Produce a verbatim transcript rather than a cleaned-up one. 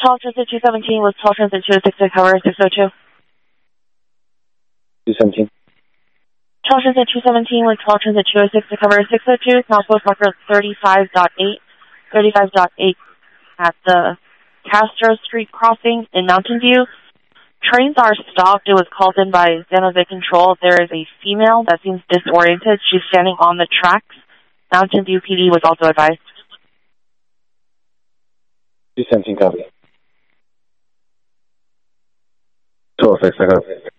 Tall Transit two seventeen with Tall Transit two oh six to cover six oh two. two seventeen. Tall Transit two seventeen with Tall Transit two oh six to cover six oh two, Southwest marker thirty-five point eight, thirty-five point eight at the Castro Street crossing in Mountain View. Trains are stopped. It was called in by San Jose Control. There is a female that seems disoriented. She's standing on the tracks. Mountain View P D was also advised. two seventeen copy. two oh six, I got it.